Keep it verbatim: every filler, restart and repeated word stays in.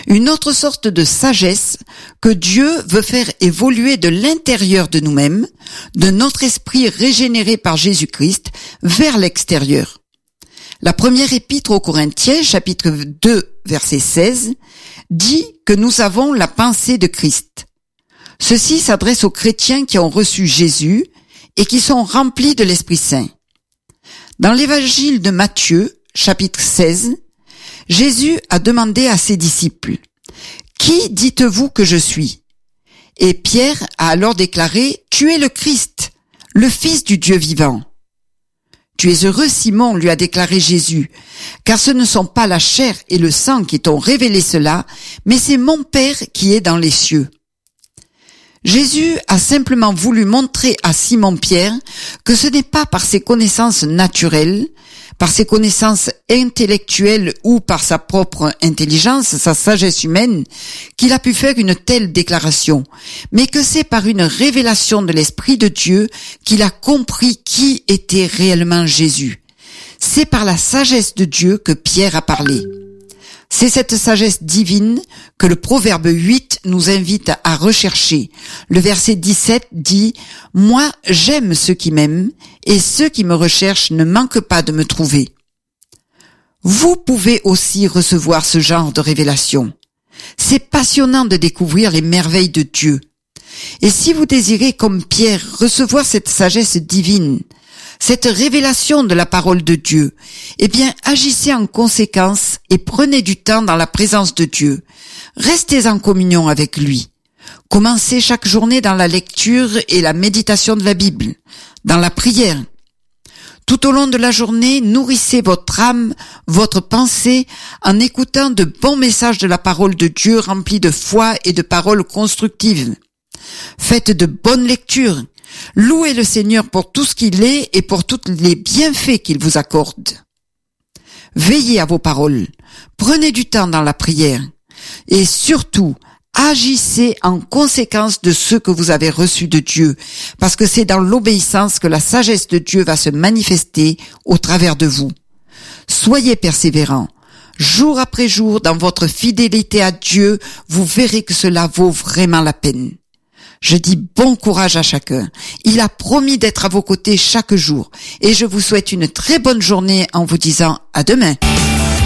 Une autre sorte de sagesse que Dieu veut faire évoluer de l'intérieur de nous-mêmes, de notre esprit régénéré par Jésus-Christ, vers l'extérieur. La première épître aux Corinthiens, chapitre deux, verset seize, dit que nous avons la pensée de Christ. Ceci s'adresse aux chrétiens qui ont reçu Jésus et qui sont remplis de l'Esprit Saint. Dans l'évangile de Matthieu, chapitre seize, Jésus a demandé à ses disciples, « Qui dites-vous que je suis ?» Et Pierre a alors déclaré, « Tu es le Christ, le Fils du Dieu vivant. » « Tu es heureux, Simon, lui a déclaré Jésus, car ce ne sont pas la chair et le sang qui t'ont révélé cela, mais c'est mon Père qui est dans les cieux. » Jésus a simplement voulu montrer à Simon-Pierre que ce n'est pas par ses connaissances naturelles, par ses connaissances intellectuelles ou par sa propre intelligence, sa sagesse humaine, qu'il a pu faire une telle déclaration, mais que c'est par une révélation de l'Esprit de Dieu qu'il a compris qui était réellement Jésus. C'est par la sagesse de Dieu que Pierre a parlé. C'est cette sagesse divine que le Proverbe huit nous invite à rechercher. Le verset dix-sept dit « Moi, j'aime ceux qui m'aiment, et ceux qui me recherchent ne manquent pas de me trouver. » Vous pouvez aussi recevoir ce genre de révélation. C'est passionnant de découvrir les merveilles de Dieu. Et si vous désirez, comme Pierre, recevoir cette sagesse divine, cette révélation de la parole de Dieu, eh bien, agissez en conséquence et prenez du temps dans la présence de Dieu. Restez en communion avec lui. Commencez chaque journée dans la lecture et la méditation de la Bible, dans la prière. Tout au long de la journée, nourrissez votre âme, votre pensée, en écoutant de bons messages de la parole de Dieu remplis de foi et de paroles constructives. Faites de bonnes lectures. Louez le Seigneur pour tout ce qu'il est et pour tous les bienfaits qu'il vous accorde. Veillez à vos paroles, prenez du temps dans la prière et surtout, agissez en conséquence de ce que vous avez reçu de Dieu, parce que c'est dans l'obéissance que la sagesse de Dieu va se manifester au travers de vous. Soyez persévérants. Jour après jour, dans votre fidélité à Dieu, vous verrez que cela vaut vraiment la peine. Je dis bon courage à chacun. Il a promis d'être à vos côtés chaque jour. Et je vous souhaite une très bonne journée en vous disant à demain.